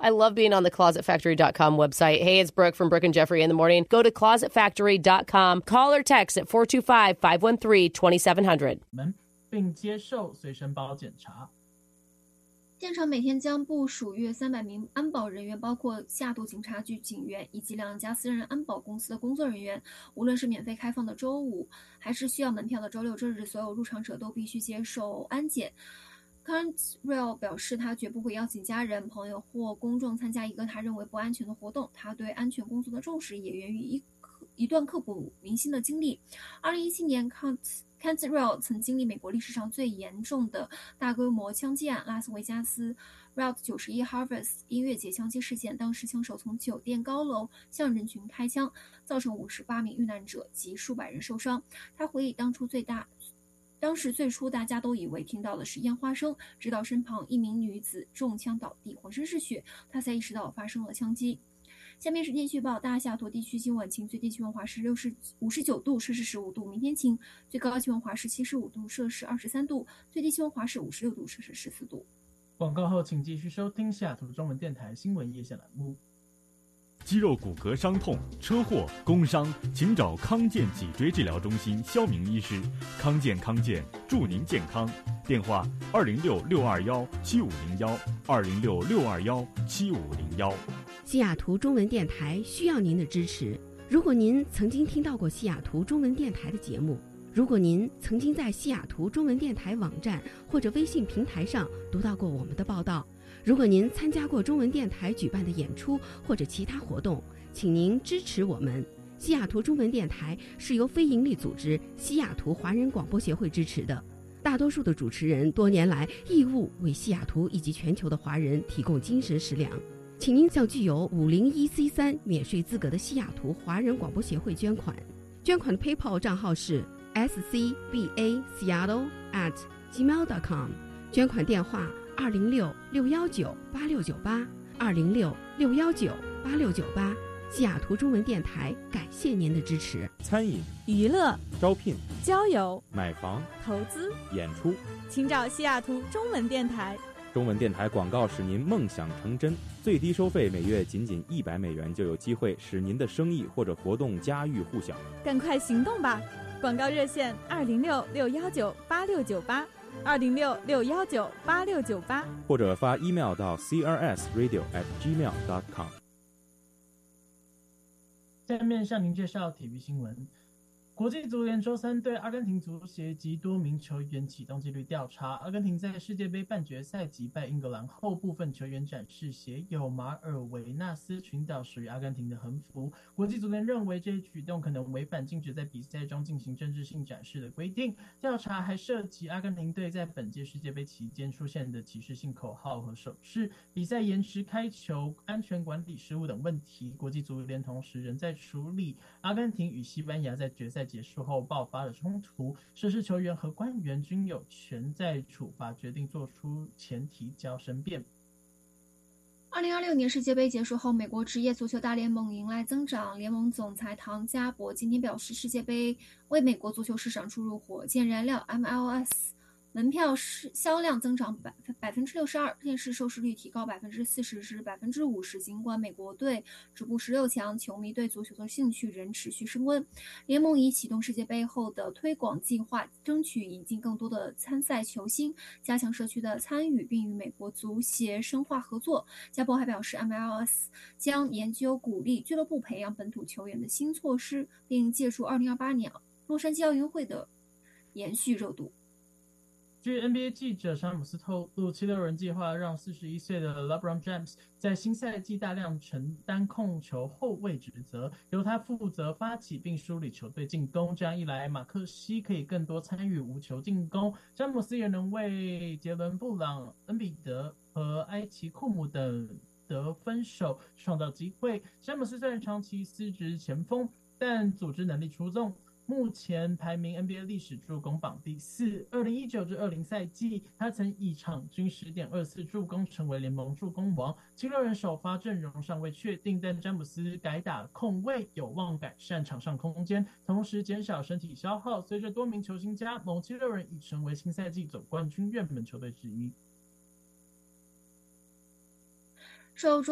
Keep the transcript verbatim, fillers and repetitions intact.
I love being on the closet factory dot com website. Hey, it's Brooke from Brooke and Jeffrey in the morning. Go to closet factory dot com. Call or text at four two five, five one three, two seven zero zero. 并接受随身包检查。 现场每天将部署约三百名安保人员，包括西雅图警察局警员以及两家私人安保公司的工作人员。无论是免费开放的周五，还是需要门票的周六、周日，所有入场者都必须接受安检。Cantrell 表示，他绝不会邀请家人、朋友或公众参加一个他认为不安全的活动。他对安全工作的重视也源于一一段刻骨铭心的经历。二零一七年 Cantrell 曾经历美国历史上最严重的大规模枪击案——拉斯维加斯 Route 九十一 Harvest 音乐节枪击事件。当时枪手从酒店高楼向人群开枪，造成五十八名遇难者及数百人受伤。他回忆当初最大当时最初大家都以为听到的是烟花声，直到身旁一名女子中枪倒地，浑身是血，他才意识到发生了枪击。下面是天气预报：大西雅图地区今晚晴，最低气温华氏五十九度，摄氏十五度；明天晴，最高气温华氏七十五度，摄氏二十三度；最低气温华氏五十六度，摄氏十四度。 广告后，请继续收听西雅图中文电台新闻夜线栏目。 肌肉骨骼伤痛、车祸、工伤，请找康健脊椎治疗中心肖明医师。康健康健，祝您健康。电话：二零六六二幺七五零幺，二零六六二幺七五零幺。 西雅图中文电台需要您的支持。如果您曾经听到过西雅图中文电台的节目，如果您曾经在西雅图中文电台网站或者微信平台上读到过我们的报道，如果您参加过中文电台举办的演出或者其他活动，请您支持我们。西雅图中文电台是由非营利组织西雅图华人广播协会支持的，大多数的主持人多年来义务为西雅图以及全球的华人提供精神食粮。请您向具有五零一 C 三 免税资格的西雅图华人广播协会捐款，捐款的 PayPal 账号是 s c b a seattle at gmail dot com， 捐款电话二零六六一九八六九八，二零六六一九八六九八。西雅图中文电台感谢您的支持。 餐饮、 娱乐、 招聘、 交友、 买房、 投资、 演出， 请找西雅图中文电台。 中文电台广告使您梦想成真，最低收费每月仅仅一百美元，就有机会使您的生意或者活动家喻户晓。 赶快行动吧！广告热线二零六六一九八六九八，二零六六一九八六九八， 或者发 email 到 c r s radio at gmail dot com。 下面向您介绍体育新闻。国际足联周三对阿根廷足协及多名球员启动纪律调查。阿根廷在世界杯半决赛击败英格兰后，部分球员展示写有马尔维纳斯群岛属于阿根廷的横幅。国际足联认为这一举动可能违反禁止在比赛中进行政治性展示的规定。调查还涉及阿根廷队在本届世界杯期间出现的歧视性口号和手势、比赛延迟开球、安全管理失误等问题。国际足联同时仍在处理阿根廷与西班牙在决赛结束后爆发的冲突，涉事球员和官员均有权在处罚决定做出前提交申辩。 二零二六年世界杯结束后，美国职业足球大联盟迎来增长。联盟总裁唐加博今天表示，世界杯为美国足球市场注入火箭燃料。 M L S 门票销量增长百分之六十二，电视收视率提高百分之四十至百分之五十。尽管美国队止步十六强，球迷对足球的兴趣仍持续升温。联盟已启动世界杯后的推广计划，争取引进更多的参赛球星，加强社区的参与，并与美国足协深化合作。加博还表示 ，M L S 将研究鼓励俱乐部培养本土球员的新措施，并借助二零二八年洛杉矶奥运会的延续热度。 据 N B A 记者詹姆斯透露，七六人计划让四十一岁的 LeBron James 在新赛季大量承担控球后卫职责，由他负责发起并梳理球队进攻。这样一来，马克西可以更多参与无球进攻，詹姆斯也能为杰伦布朗、恩比德和埃奇库姆等得分手创造机会。詹姆斯虽然长期司职前锋，但组织能力出众，目前排名 N B A 历史助攻榜第四。二零一九至二十赛季，他曾以场均 十点二四 助攻成为联盟助攻王。七六人首发阵容尚未确定，但詹姆斯改打控卫有望改善场上空间，同时减少身体消耗。随着多名球星加盟，七六人已成为新赛季总冠军热门球队之一。 受